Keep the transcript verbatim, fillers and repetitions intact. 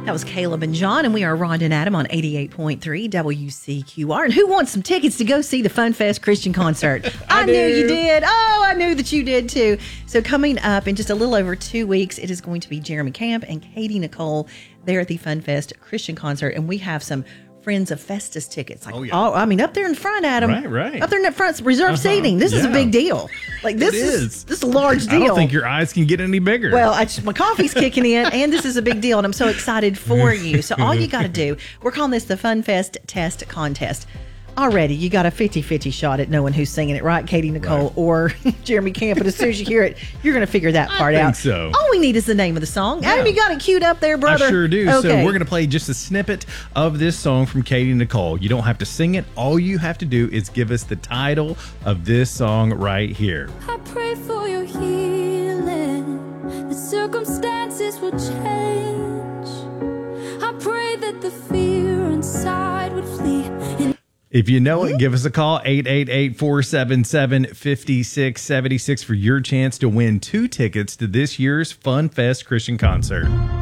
That was Caleb and John, and we are Rhonda and Adam on eighty-eight point three W C Q R. And who wants some tickets to go see the Fun Fest Christian concert? I, I knew you did. Oh, I knew that you did too. So coming up in just a little over two weeks, it is going to be Jeremy Camp and Katie Nicole there at the Fun Fest Christian concert, and we have some Friends of Festus tickets. Like, oh, yeah. Oh, I mean, up there in front, Adam. Right, right. Up there in the front, reserve uh-huh. seating. This yeah. is a big deal. Like this is. is this is a large deal. I don't think your eyes can get any bigger. Well, I just, my coffee's kicking in, and this is a big deal, and I'm so excited for you. So all you got to do, we're calling this the Fun Fest Test Contest. Already, you got a fifty-fifty shot at knowing who's singing it, right? Katie Nicole right. or Jeremy Camp. But as soon as you hear it, you're going to figure that part I think out. So. All we need is the name of the song. Yeah. Adam, you got it queued up there, brother? I sure do. Okay. So we're going to play just a snippet of this song from Katie Nicole. You don't have to sing it. All you have to do is give us the title of this song right here. I pray for your healing. The circumstances will change. I pray that the fear inside would flee. And if you know it, give us a call, eight eight eight, four seven seven, five six seven six for your chance to win two tickets to this year's Fun Fest Christian concert.